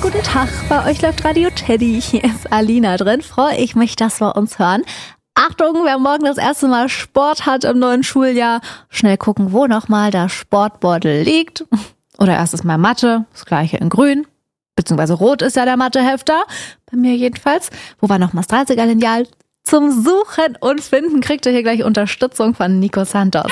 guten Tag, bei euch läuft Radio Teddy. Hier ist Alina drin. Freue ich mich, dass wir uns hören. Achtung, wer morgen das erste Mal Sport hat im neuen Schuljahr, schnell gucken, wo nochmal der Sportbeutel liegt. Oder erstes Mal Mathe, das gleiche in grün. Beziehungsweise rot ist ja der Mathehefter, bei mir jedenfalls. Wo war nochmal das 30er-Lineal? Zum Suchen und Finden kriegt ihr hier gleich Unterstützung von Nico Santos.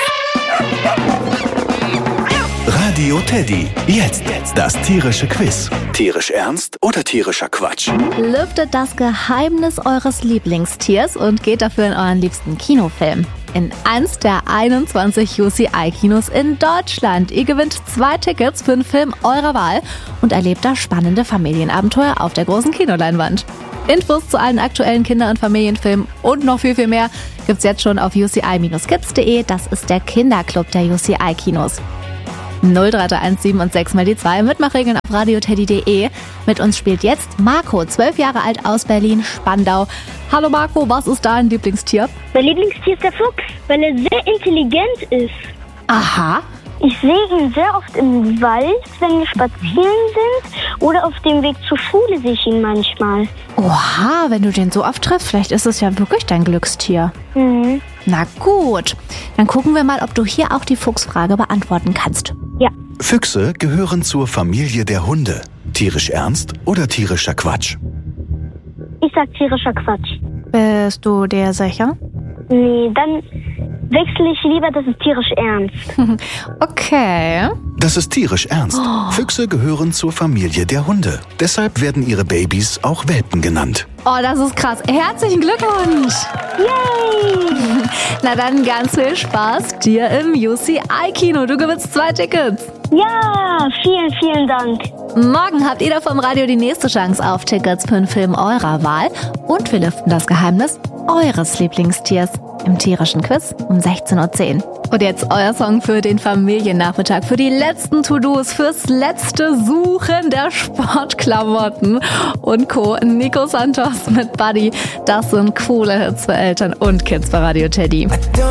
Radio Teddy. Jetzt das tierische Quiz. Tierisch ernst oder tierischer Quatsch? Lüftet das Geheimnis eures Lieblingstiers und geht dafür in euren liebsten Kinofilm. In eins der 21 UCI-Kinos in Deutschland. Ihr gewinnt 2 Tickets für einen Film eurer Wahl und erlebt da spannende Familienabenteuer auf der großen Kinoleinwand. Infos zu allen aktuellen Kinder- und Familienfilmen und noch viel, viel mehr gibt's jetzt schon auf uci-kids.de. Das ist der Kinderclub der UCI-Kinos. 03317 und 6 mal die 2. Mitmachregeln auf radioteddy.de. Mit uns spielt jetzt Marco, 12 Jahre alt aus Berlin-Spandau. Hallo Marco, was ist dein Lieblingstier? Mein Lieblingstier ist der Fuchs, weil er sehr intelligent ist. Aha. Ich sehe ihn sehr oft im Wald, wenn wir spazieren sind, oder auf dem Weg zur Schule sehe ich ihn manchmal. Oha, wenn du den so oft triffst, vielleicht ist es ja wirklich dein Glückstier. Mhm. Na gut, dann gucken wir mal, ob du hier auch die Fuchsfrage beantworten kannst. Ja. Füchse gehören zur Familie der Hunde. Tierisch ernst oder tierischer Quatsch? Ich sag tierischer Quatsch. Bist du dir sicher? Nee, dann wechsle ich lieber, das ist tierisch ernst. Okay. Das ist tierisch ernst. Füchse gehören zur Familie der Hunde. Deshalb werden ihre Babys auch Welpen genannt. Oh, das ist krass. Herzlichen Glückwunsch. Yay! Na dann ganz viel Spaß dir im UCI-Kino. Du gewinnst 2 Tickets. Ja, vielen, vielen Dank. Morgen habt ihr da vom Radio die nächste Chance auf Tickets für einen Film eurer Wahl. Und wir lüften das Geheimnis eures Lieblingstiers im tierischen Quiz um 16:10 Uhr. Und jetzt euer Song für den Familiennachmittag, für die letzten To-Dos, fürs letzte Suchen der Sportklamotten und Co. Nico Santos mit Buddy. Das sind coole Hits für Eltern und Kids bei Radio Teddy.